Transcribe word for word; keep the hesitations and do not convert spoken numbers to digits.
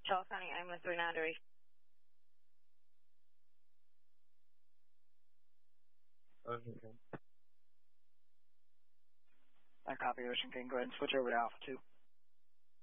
Charles County Ambulance three nine three. Okay. I copy Ocean King. Go ahead and switch over to Alpha two.